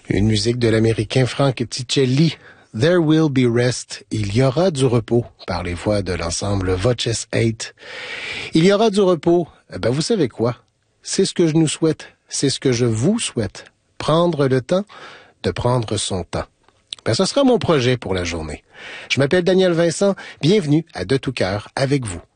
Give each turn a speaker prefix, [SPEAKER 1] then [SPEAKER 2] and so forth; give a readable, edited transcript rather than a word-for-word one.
[SPEAKER 1] Une musique de l'Américain Frank Ticelli, There Will Be Rest, il y aura du repos, par les voix de l'ensemble Voces 8. Il y aura du repos, vous savez quoi? C'est ce que je nous souhaite, c'est ce que je vous souhaite. Prendre le temps de prendre son temps. Ce sera mon projet pour la journée. Je m'appelle Daniel Vincent, bienvenue à De Tout Cœur avec vous.